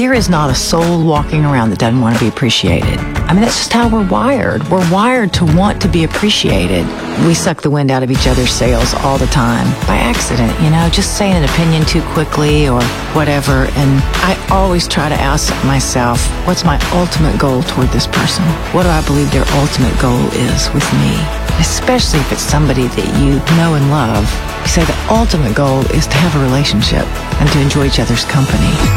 There is not a soul walking around that doesn't want to be appreciated. I mean, that's just how we're wired. We're wired to want to be appreciated. We suck the wind out of each other's sails all the time by accident, just saying an opinion too quickly or whatever. And I always try to ask myself, what's my ultimate goal toward this person? What do I believe their ultimate goal is with me? Especially if it's somebody that you know and love. You say the ultimate goal is to have a relationship and to enjoy each other's company.